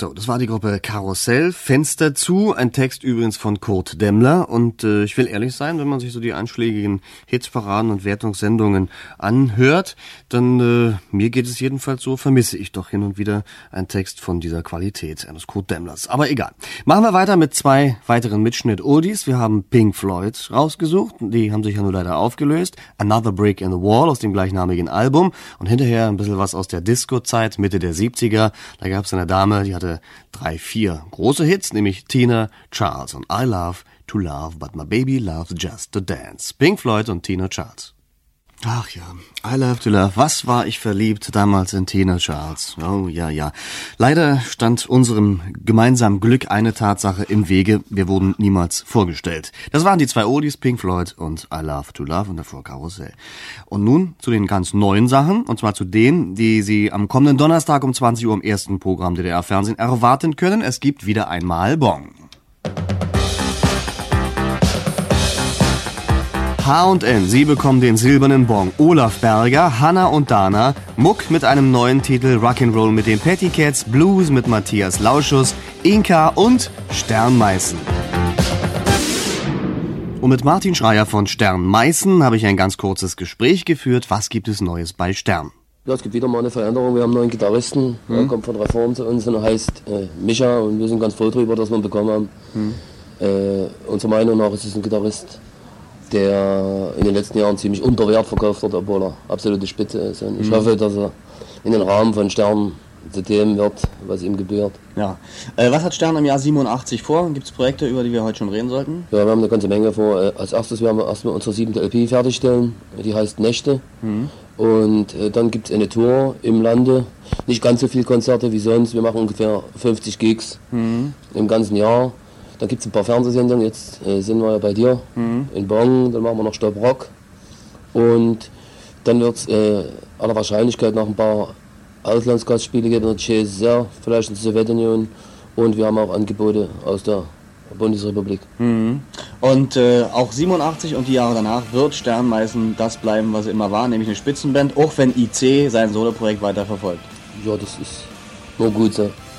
So, das war die Gruppe Karussell, Fenster zu, ein Text übrigens von Kurt Demmler und ich will ehrlich sein, wenn man sich so die einschlägigen Hitsparaden und Wertungssendungen anhört, dann mir geht es jedenfalls so, vermisse ich doch hin und wieder einen Text von dieser Qualität eines Kurt Demmlers. Aber egal. Machen wir weiter mit 2 weiteren Mitschnitt-Oldies. Wir haben Pink Floyd rausgesucht, die haben sich ja nur leider aufgelöst. Another Brick in the Wall aus dem gleichnamigen Album und hinterher ein bisschen was aus der Disco-Zeit, Mitte der 70er. Da gab es eine Dame, die hatte 3, 4 große Hits, nämlich Tina Charles und I Love to Love, but my baby loves just to dance. Pink Floyd und Tina Charles. Ach ja, I Love to Love. Was war ich verliebt damals in Tina Charles? Oh ja, ja. Leider stand unserem gemeinsamen Glück eine Tatsache im Wege. Wir wurden niemals vorgestellt. Das waren die 2 Oldies, Pink Floyd und I Love to Love und davor Karussell. Und nun zu den ganz neuen Sachen, und zwar zu denen, die Sie am kommenden Donnerstag um 20 Uhr im ersten Programm DDR Fernsehen erwarten können. Es gibt wieder einmal Bong. H&N, Sie bekommen den silbernen Bong. Olaf Berger, Hanna und Dana, Muck mit einem neuen Titel, Rock'n'Roll mit den Pettycats, Blues mit Matthias Lauschus, Inka und Stern Meißen. Und mit Martin Schreier von Stern Meißen habe ich ein ganz kurzes Gespräch geführt. Was gibt es Neues bei Stern? Ja, es gibt wieder mal eine Veränderung. Wir haben einen neuen Gitarristen, der kommt von Reform zu uns und er heißt Micha und wir sind ganz froh darüber, dass wir ihn bekommen haben. Unserer Meinung nach ist es ein Gitarrist, der in den letzten Jahren ziemlich unter Wert verkauft wird, obwohl er absolute Spitze ist. Und ich hoffe, dass er in den Rahmen von Stern zu dem wird, was ihm gebührt. Ja. Was hat Stern im Jahr 87 vor? Gibt es Projekte, über die wir heute schon reden sollten? Ja, wir haben eine ganze Menge vor. Als erstes werden wir erstmal unsere 7. LP fertigstellen. Die heißt Nächte. Und dann gibt es eine Tour im Lande. Nicht ganz so viele Konzerte wie sonst. Wir machen ungefähr 50 Gigs im ganzen Jahr. Dann gibt es ein paar Fernsehsendungen, jetzt sind wir ja bei dir in Bonn, dann machen wir noch Stop Rock und dann wird es aller Wahrscheinlichkeit noch ein paar Auslandsgastspiele geben, in der CSSR, vielleicht in der Sowjetunion und wir haben auch Angebote aus der Bundesrepublik. Und auch 87 und die Jahre danach wird Stern Meißen das bleiben, was er immer war, nämlich eine Spitzenband, auch wenn IC sein Soloprojekt weiter verfolgt. Ja, das ist nur gut so.